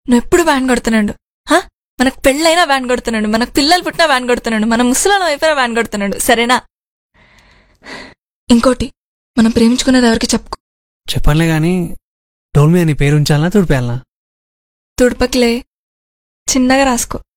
నువ్వు ఎప్పుడు వ్యాన్ కొడుతున్నాడు. మనకు పెళ్ళైనా వ్యాన్ కొడుతున్నాడు, మనకు పిల్లలు పుట్టినా వ్యాన్ కొడుతున్నాడు, మన ముసలాళ్ళం అయిపోయినా వ్యాన్ కొడుతున్నాడు. సరేనా? ఇంకోటి, మనం ప్రేమించుకున్నది ఎవరికి చెప్పుకో. చెప్పనులే గాని డోల్మీ అని పేరు ఉంచాలనా తుడిపేయాలనా? తుడపకిలే, చిన్నగా రాసుకో.